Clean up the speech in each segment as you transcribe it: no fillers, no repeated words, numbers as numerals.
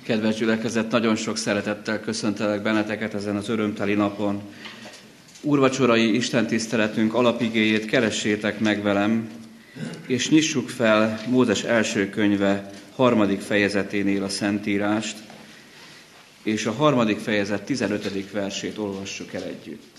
Kedves gyülekezet, nagyon sok szeretettel köszöntelek benneteket ezen az örömteli napon. Úrvacsorai istentiszteletünk alapigéjét keressétek meg velem, és nyissuk fel Mózes első könyve 3. fejezeténél a Szentírást, és a 3. fejezet 15. versét olvassuk el együtt.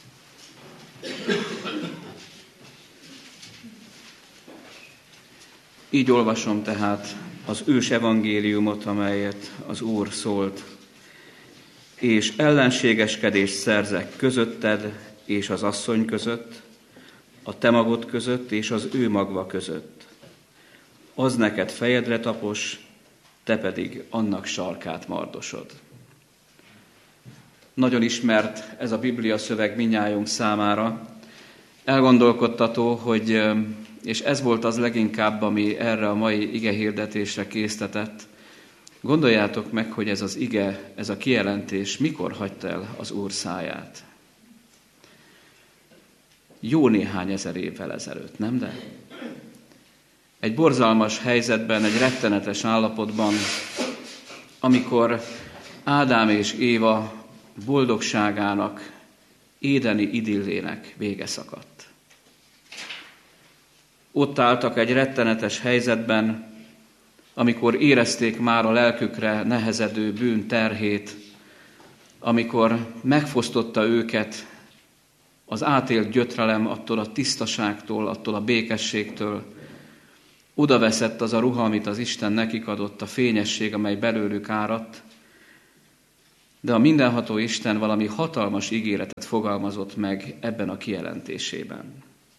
Így olvasom tehát az ős evangéliumot, amelyet az Úr szólt. És ellenségeskedést szerzek közötted és az asszony között, a te magod között és az ő magva között. Az neked fejedre tapos, te pedig annak sarkát mardosod. Nagyon ismert ez a Biblia szöveg mindnyájunk számára. Elgondolkodtató, hogy és ez volt az leginkább, ami erre a mai igehirdetésre késztetett. Gondoljátok meg, hogy ez az ige, ez a kijelentés mikor hagyta el az Úr száját. Jó néhány ezer évvel ezelőtt, nem de? Egy borzalmas helyzetben, egy rettenetes állapotban, amikor Ádám és Éva boldogságának, édeni idillének vége szakadt. Ott álltak egy rettenetes helyzetben, amikor érezték már a lelkükre nehezedő bűn terhét, amikor megfosztotta őket az átélt gyötrelem attól a tisztaságtól, attól a békességtől, oda veszett az a ruha, amit az Isten nekik adott, a fényesség, amely belőlük áradt, de a mindenható Isten valami hatalmas ígéretet fogalmazott meg ebben a kijelentésében.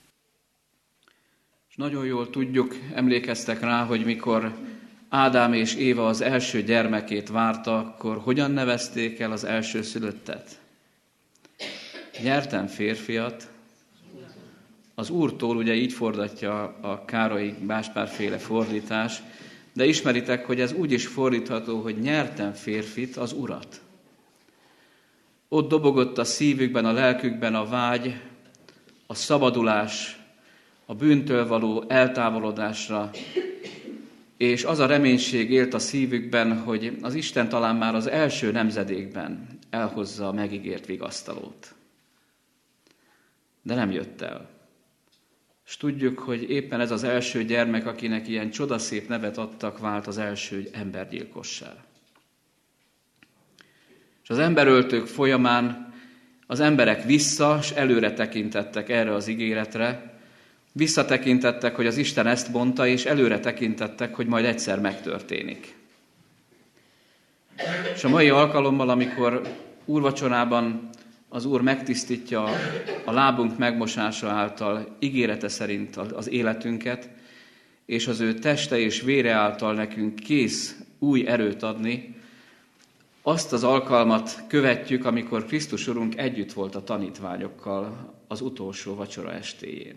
És nagyon jól tudjuk, emlékeztek rá, hogy mikor Ádám és Éva az első gyermekét várta, akkor hogyan nevezték el az elsőszülöttet? Nyertem férfiat. Az Úrtól ugye így fordítja a Károly Gáspár-féle fordítás, de ismeritek, hogy ez úgy is fordítható, hogy nyertem férfit, az Urat. Ott dobogott a szívükben, a lelkükben a vágy, a szabadulás, a bűntől való eltávolodásra, és az a reménység élt a szívükben, hogy az Isten talán már az első nemzedékben elhozza a megígért vigasztalót. De nem jött el. És tudjuk, hogy éppen ez az első gyermek, akinek ilyen csodaszép nevet adtak, vált az első embergyilkossá. És az emberöltők folyamán az emberek vissza, és előre tekintettek erre az ígéretre, visszatekintettek, hogy az Isten ezt mondta, és előre tekintettek, hogy majd egyszer megtörténik. És a mai alkalommal, amikor úrvacsorában az Úr megtisztítja a lábunk megmosása által ígérete szerint az életünket, és az ő teste és vére által nekünk kész új erőt adni, azt az alkalmat követjük, amikor Krisztus Urunk együtt volt a tanítványokkal az utolsó vacsora estéjén.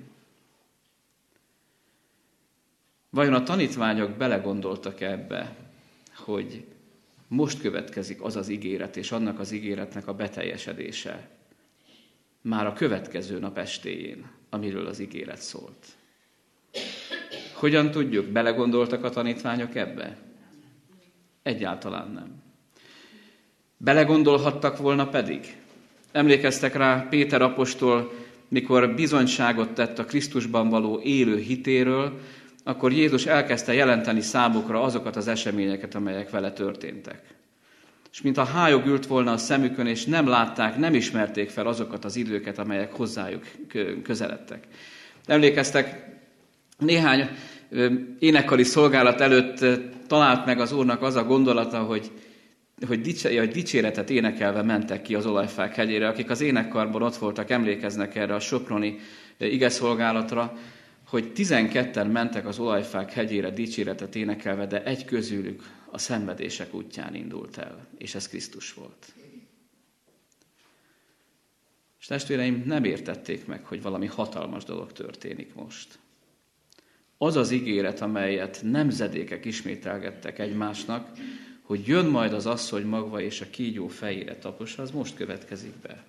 Vajon a tanítványok belegondoltak ebbe, hogy most következik az az ígéret, és annak az ígéretnek a beteljesedése már a következő nap estéjén, amiről az ígéret szólt? Hogyan tudjuk, belegondoltak a tanítványok ebbe? Egyáltalán nem. Belegondolhattak volna pedig? Emlékeztek rá Péter apostol, mikor bizonyságot tett a Krisztusban való élő hitéről, akkor Jézus elkezdte jelenteni számukra azokat az eseményeket, amelyek vele történtek. És mintha hályog ült volna a szemükön, és nem látták, nem ismerték fel azokat az időket, amelyek hozzájuk közeledtek. Emlékeztek, néhány énekkari szolgálat előtt talált meg az Úrnak az a gondolata, hogy dicséretet énekelve mentek ki az Olajfák hegyére. Akik az énekkarban ott voltak, emlékeznek erre a soproni igeszolgálatra, hogy 12-en mentek az Olajfák hegyére dicséretet énekelve, de egy közülük a szenvedések útján indult el, és ez Krisztus volt. És testvéreim, nem értették meg, hogy valami hatalmas dolog történik most. Az az ígéret, amelyet nemzedékek ismételgettek egymásnak, hogy jön majd az asszony magva és a kígyó fejére tapos, az most következik be.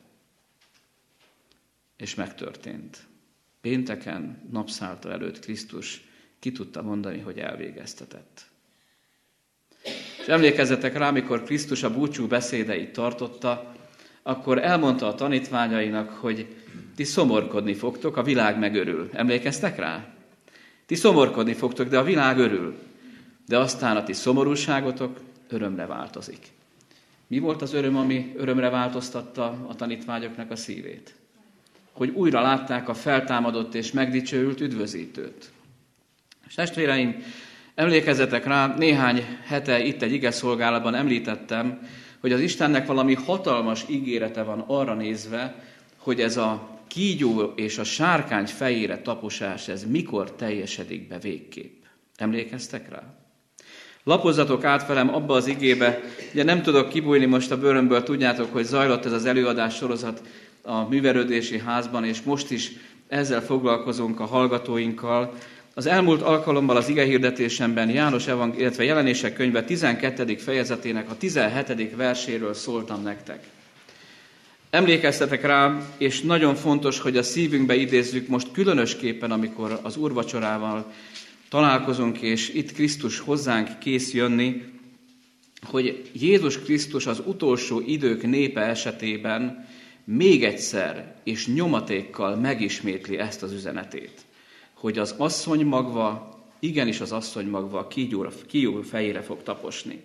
És megtörtént. Pénteken, napszállta előtt Krisztus ki tudta mondani, hogy elvégeztetett. És emlékezzetek rá, amikor Krisztus a búcsú beszédeit tartotta, akkor elmondta a tanítványainak, hogy ti szomorkodni fogtok, a világ megörül. Emlékeztek rá? Ti szomorkodni fogtok, de a világ örül. De aztán a ti szomorúságotok örömre változik. Mi volt az öröm, ami örömre változtatta a tanítványoknak a szívét? Hogy újra látták a feltámadott és megdicsőült üdvözítőt. És testvéreim, emlékezzetek rá, néhány hete itt egy igeszolgálatban említettem, hogy az Istennek valami hatalmas ígérete van arra nézve, hogy ez a kígyó és a sárkány fejére taposás, ez mikor teljesedik be végképp. Emlékeztek rá? Lapozzatok át velem abba az igébe, ugye nem tudok kibújni most a bőrömből, tudjátok, hogy zajlott ez az előadás sorozat a művelődési házban, és most is ezzel foglalkozunk a hallgatóinkkal. Az elmúlt alkalommal az igehirdetésemben János illetve Jelenések könyve 12. fejezetének a 17. verséről szóltam nektek. Emlékeztetek rá, és nagyon fontos, hogy a szívünkbe idézzük most különösképpen, amikor az úrvacsorával találkozunk, és itt Krisztus hozzánk kész jönni, hogy Jézus Krisztus az utolsó idők népe esetében még egyszer és nyomatékkal megismétli ezt az üzenetét, hogy az asszony magva, igenis az asszony magva a kígyó fejére fog taposni.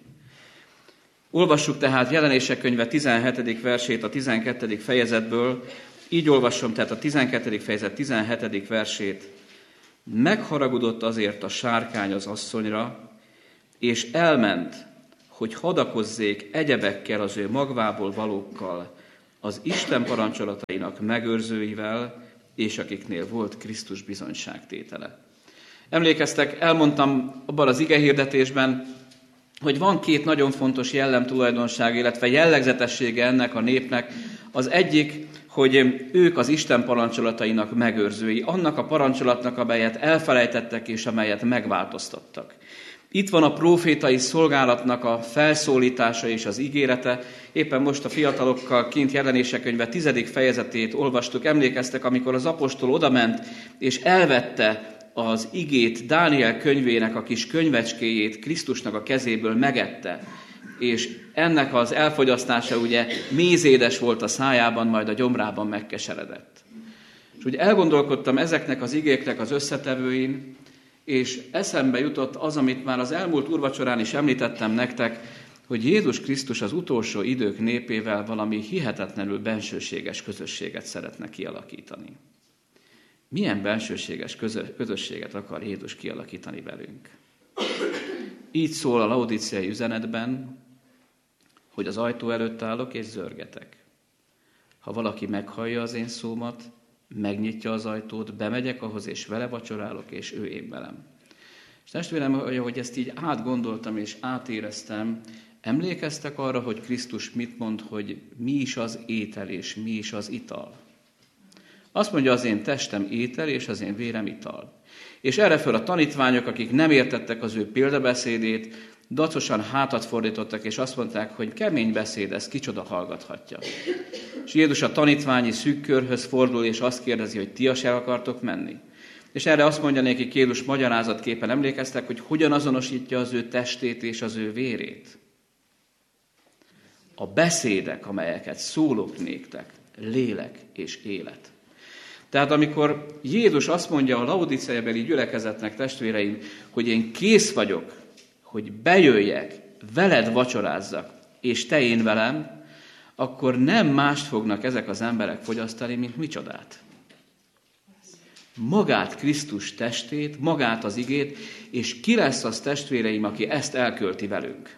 Olvassuk tehát Jelenések könyve 17. versét a 12. fejezetből, így olvasom, tehát a 12. fejezet 17. versét. Megharagudott azért a sárkány az asszonyra, és elment, hogy hadakozzék egyebekkel az ő magvából valókkal, az Isten parancsolatainak megőrzőivel, és akiknél volt Krisztus bizonyságtétele. Emlékeztek, elmondtam abban az igehirdetésben, hogy van két nagyon fontos jellemtulajdonság, illetve jellegzetessége ennek a népnek. Az egyik, hogy ők az Isten parancsolatainak megőrzői, annak a parancsolatnak, amelyet elfelejtettek és amelyet megváltoztattak. Itt van a prófétai szolgálatnak a felszólítása és az ígérete. Éppen most a fiatalokkal kint Jelenések könyve 10. fejezetét olvastuk. Emlékeztek, amikor az apostol odament és elvette az igét, Dániel könyvének a kis könyvecskéjét Krisztusnak a kezéből megette, és ennek az elfogyasztása ugye mézédes volt a szájában, majd a gyomrában megkeseredett. És úgy elgondolkodtam ezeknek az igéknek az összetevőin, és eszembe jutott az, amit már az elmúlt úrvacsorán is említettem nektek, hogy Jézus Krisztus az utolsó idők népével valami hihetetlenül bensőséges közösséget szeretne kialakítani. Milyen bensőséges közösséget akar Jézus kialakítani velünk? Így szól a laodíceai üzenetben, hogy az ajtó előtt állok és zörgetek. Ha valaki meghallja az én szómat, megnyitja az ajtót, bemegyek ahhoz, és vele vacsorálok, és ő én velem. És testvérem, hogy ezt így átgondoltam és átéreztem, emlékeztek arra, hogy Krisztus mit mond, hogy mi is az étel és mi is az ital? Azt mondja, az én testem étel, és az én vérem ital. És erre föl a tanítványok, akik nem értettek az ő példabeszédét, dacosan hátat fordítottak, és azt mondták, hogy kemény beszéd, ez kicsoda hallgathatja. És Jézus a tanítványi szűk körhöz fordul, és azt kérdezi, hogy ti el akartok menni. És erre azt mondja nekik Jézus magyarázatképpen, emlékeztek, hogy hogyan azonosítja az ő testét és az ő vérét. A beszédek, amelyeket szólok néktek, lélek és élet. Tehát amikor Jézus azt mondja a laodiceabeli gyülekezetnek, testvéreim, hogy én kész vagyok, hogy bejöjjek, veled vacsorázzak, és te én velem, akkor nem mást fognak ezek az emberek fogyasztani, mint micsodát. Magát Krisztus testét, magát az igét, és ki lesz az, testvéreim, aki ezt elkölti velünk?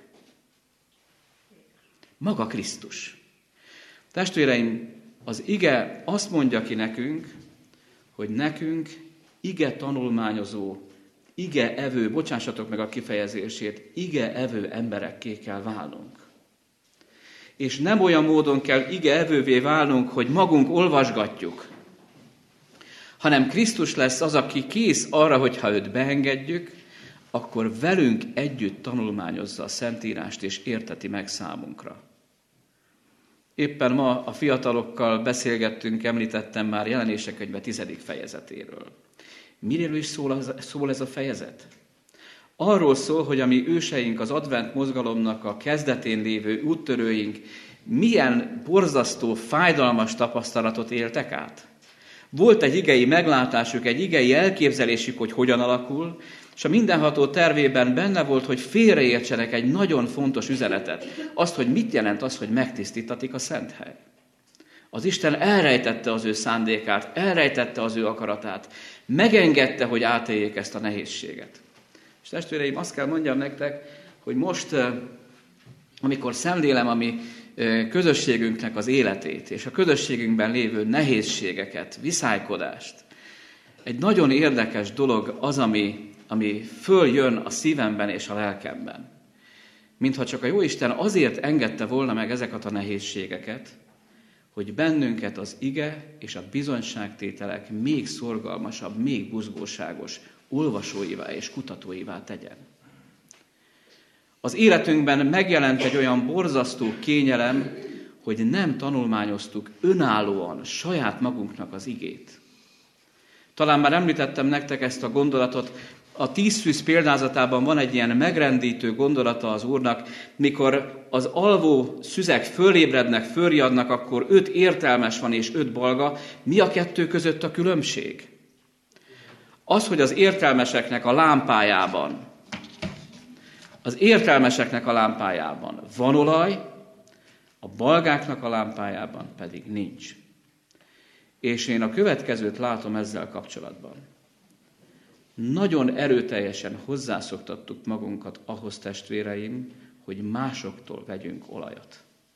Maga Krisztus. Testvéreim, az ige azt mondja ki nekünk, hogy nekünk ige tanulmányozó, ige evő, bocsássatok meg a kifejezését, ige evő emberekké kell válnunk. És nem olyan módon kell ige evővé válnunk, hogy magunk olvasgatjuk, hanem Krisztus lesz az, aki kész arra, hogy ha őt beengedjük, akkor velünk együtt tanulmányozza a Szentírást és érteti meg számunkra. Éppen ma a fiatalokkal beszélgettünk, említettem már Jelenések könyve 10. fejezetéről. Miről is szól ez a fejezet? Arról szól, hogy a mi őseink, az advent mozgalomnak a kezdetén lévő úttörőink milyen borzasztó, fájdalmas tapasztalatot éltek át. Volt egy igei meglátásuk, egy igei elképzelésük, hogy hogyan alakul, és a mindenható tervében benne volt, hogy félreértsenek egy nagyon fontos üzenetet. Azt, hogy mit jelent az, hogy megtisztítatik a szent hely. Az Isten elrejtette az ő szándékát, elrejtette az ő akaratát, megengedte, hogy átéljék ezt a nehézséget. És testvéreim, azt kell mondjam nektek, hogy most, amikor szemlélem a mi közösségünknek az életét, és a közösségünkben lévő nehézségeket, viszálykodást, egy nagyon érdekes dolog az, ami följön a szívemben és a lelkemben. Mintha csak a Jóisten azért engedte volna meg ezeket a nehézségeket, hogy bennünket az ige és a bizonyságtételek még szorgalmasabb, még buzgóságos olvasóivá és kutatóivá tegyen. Az életünkben megjelent egy olyan borzasztó kényelem, hogy nem tanulmányoztuk önállóan saját magunknak az igét. Talán már említettem nektek ezt a gondolatot, a 10 szűz példázatában van egy ilyen megrendítő gondolata az Úrnak, mikor az alvó szüzek fölébrednek, fölriadnak, akkor 5 értelmes van és 5 balga. Mi a kettő között a különbség? Az, hogy az értelmeseknek a lámpájában van olaj, a balgáknak a lámpájában pedig nincs. És én a következőt látom ezzel kapcsolatban. Nagyon erőteljesen hozzászoktattuk magunkat ahhoz, testvéreim, hogy másoktól vegyünk olajat.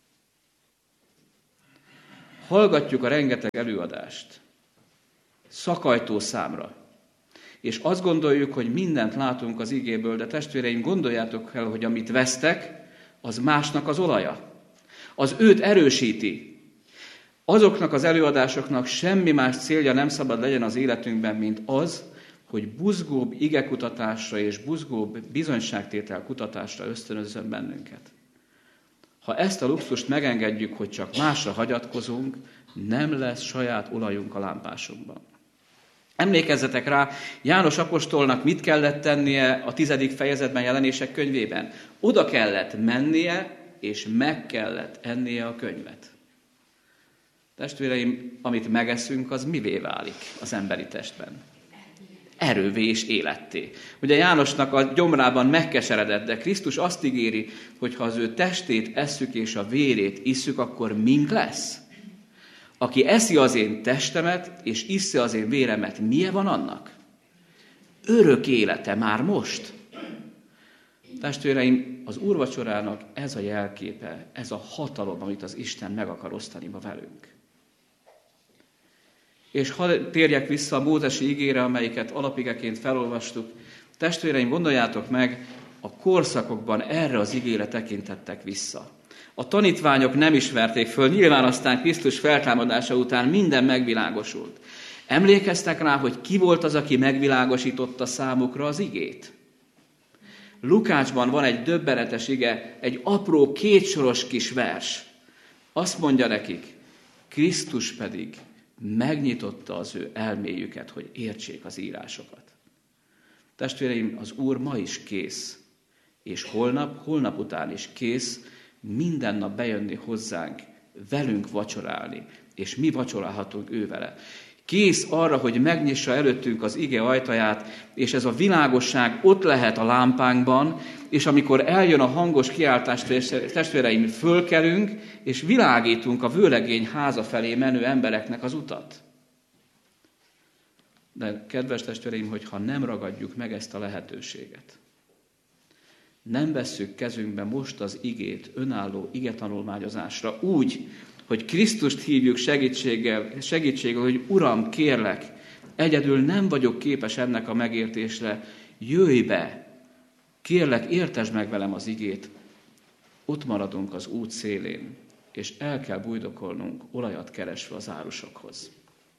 Hallgatjuk a rengeteg előadást, szakajtó számra, és azt gondoljuk, hogy mindent látunk az igéből, de testvéreim, gondoljátok el, hogy amit vesztek, az másnak az olaja. Az őt erősíti. Azoknak az előadásoknak semmi más célja nem szabad legyen az életünkben, mint az, hogy buzgóbb igekutatásra és buzgóbb bizonyságtétel kutatásra ösztönözzön bennünket. Ha ezt a luxust megengedjük, hogy csak másra hagyatkozunk, nem lesz saját olajunk a lámpásunkban. Emlékezzetek rá, János apostolnak mit kellett tennie a 10. fejezetben Jelenések könyvében? Oda kellett mennie, és meg kellett ennie a könyvet. Testvéreim, amit megeszünk, az mivé válik az emberi testben? Erővé és életté. Ugye Jánosnak a gyomrában megkeseredett, de Krisztus azt ígéri, hogy ha az ő testét esszük és a vérét isszük, akkor mink lesz? Aki eszi az én testemet, és isszi az én véremet, milyen van annak? Örök élete már most. Testvéreim, az úrvacsorának ez a jelképe, ez a hatalom, amit az Isten meg akar osztani ma velünk. És ha térjek vissza a mózesi igére, amelyiket alapigeként felolvastuk, testvéreim, gondoljátok meg, a korszakokban erre az igére tekintettek vissza. A tanítványok nem ismerték föl, nyilván aztán Krisztus feltámadása után minden megvilágosult. Emlékeztek rá, hogy ki volt az, aki megvilágosította számukra az igét? Lukácsban van egy döbbenetes ige, egy apró kétsoros kis vers. Azt mondja nekik, Krisztus pedig megnyitotta az ő elméjüket, hogy értsék az írásokat. Testvéreim, az Úr ma is kész, és holnap után is kész minden nap bejönni hozzánk, velünk vacsorálni, és mi vacsorálhatunk ő vele. Kész arra, hogy megnyissa előttünk az ige ajtaját, és ez a világosság ott lehet a lámpánkban, és amikor eljön a hangos kiáltás, testvéreim, fölkelünk, és világítunk a vőlegény háza felé menő embereknek az utat. De kedves testvéreim, hogyha nem ragadjuk meg ezt a lehetőséget, nem vesszük kezünkbe most az igét önálló igetanulmányozásra úgy, hogy Krisztust hívjuk segítséggel, hogy Uram, kérlek, egyedül nem vagyok képes ennek a megértésre, jöjj be, kérlek, értesd meg velem az igét. Ott maradunk az út szélén, és el kell bujdokolnunk, olajat keresve az árusokhoz.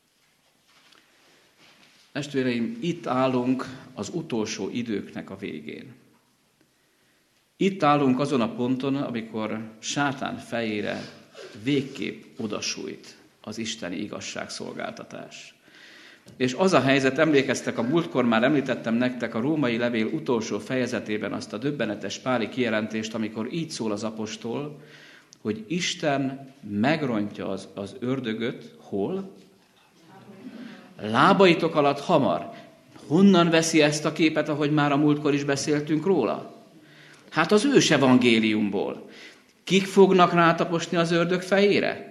Testvéreim, itt állunk az utolsó időknek a végén. Itt állunk azon a ponton, amikor sátán fejére végképp odasújt az isteni igazságszolgáltatás. És az a helyzet, emlékeztek, a múltkor már említettem nektek a római levél utolsó fejezetében azt a döbbenetes páli kijelentést, amikor így szól az apostol, hogy Isten megrontja az ördögöt, hol? Lábaitok alatt hamar. Honnan veszi ezt a képet, ahogy már a múltkor is beszéltünk róla? Hát az ős evangéliumból. Kik fognak rátaposni az ördög fejére?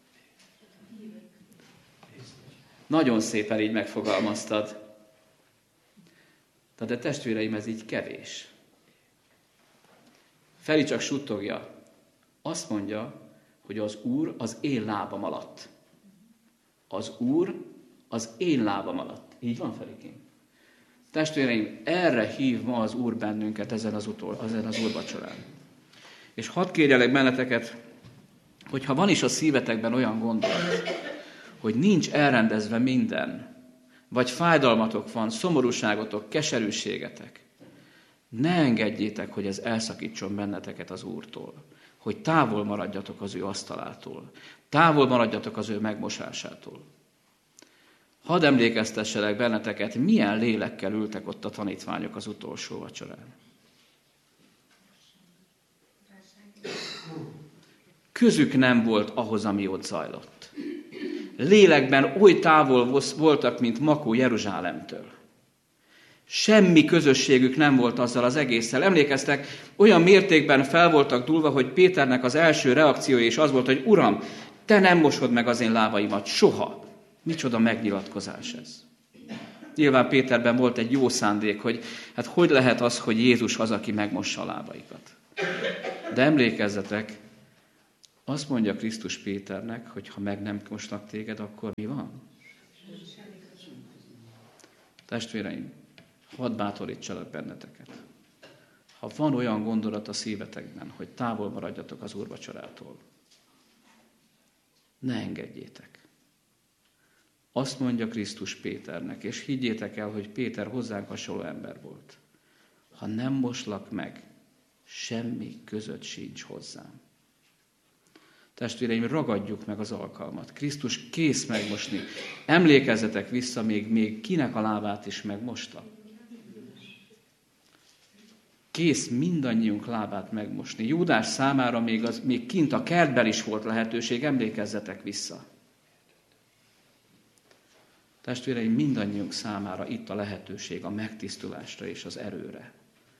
Nagyon szépen így megfogalmaztad. De testvéreim, ez így kevés. Feri csak suttogja. Azt mondja, hogy az Úr az én lábam alatt. Az Úr az én lábam alatt. Így van, Ferikém? Testvéreim, erre hív ma az Úr bennünket ezen az úrvacsorán. És hadd kérjelek benneteket, hogyha van is a szívetekben olyan gondolat, hogy nincs elrendezve minden, vagy fájdalmatok van, szomorúságotok, keserűségetek, ne engedjétek, hogy ez elszakítson benneteket az Úrtól, hogy távol maradjatok az ő asztalától, távol maradjatok az ő megmosásától. Hadd emlékeztesselek benneteket, milyen lélekkel ültek ott a tanítványok az utolsó vacsorán. Közük nem volt ahhoz, ami ott zajlott. Lélekben oly távol voltak, mint Makó Jeruzsálemtől. Semmi közösségük nem volt azzal az egésszel. Emlékeztek, olyan mértékben fel voltak dúlva, hogy Péternek az első reakciója is az volt, hogy Uram, te nem mosod meg az én lábaimat soha. Micsoda megnyilatkozás ez. Nyilván Péterben volt egy jó szándék, hogy lehet az, hogy Jézus az, aki megmossa a lábaikat. De emlékezzetek, azt mondja Krisztus Péternek, hogy ha meg nem mosnak téged, akkor mi van? Testvéreim, hadd bátorítsalak benneteket. Ha van olyan gondolat a szívetekben, hogy távol maradjatok az úrvacsorától, ne engedjétek. Azt mondja Krisztus Péternek, és higgyétek el, hogy Péter hozzánk hasonló ember volt. Ha nem moslak meg, semmi között sincs hozzám. Testvéreim, ragadjuk meg az alkalmat. Krisztus kész megmosni. Emlékezzetek vissza, még kinek a lábát is megmosta. Kész mindannyiunk lábát megmosni. Júdás számára még kint a kertben is volt lehetőség, emlékezzetek vissza. Testvéreim, mindannyiunk számára itt a lehetőség a megtisztulásra és az erőre.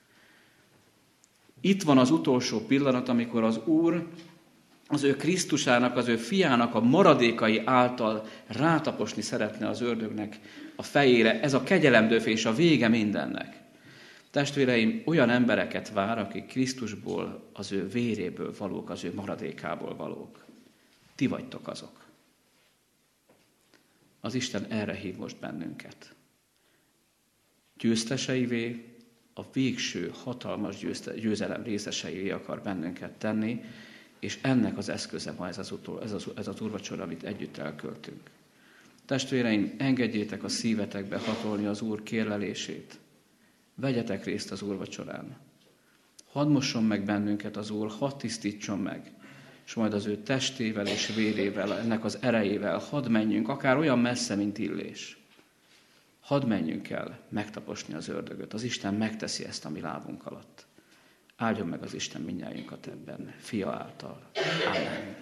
Itt van az utolsó pillanat, amikor az Úr az ő Krisztusának, az ő fiának a maradékai által rátaposni szeretne az ördögnek a fejére. Ez a kegyelemdöfés, a vége mindennek. Testvéreim, olyan embereket vár, akik Krisztusból, az ő véréből valók, az ő maradékából valók. Ti vagytok azok. Az Isten erre hív most bennünket. Győzteseivé, a végső hatalmas győzelem részeseivé akar bennünket tenni, és ennek az eszköze ma ez az úrvacsora, amit együtt elköltünk. Testvéreim, engedjétek a szívetekbe hatolni az Úr kérlelését. Vegyetek részt az úrvacsorán. Hadd mosson meg bennünket az Úr, hadd tisztítson meg, és majd az ő testével és vérével, ennek az erejével hadd menjünk, akár olyan messze, mint Illés. Hadd menjünk el megtaposni az ördögöt. Az Isten megteszi ezt a mi lábunk alatt. Áldjon meg az Isten mindnyájunkat ebben, Fia által. Amen.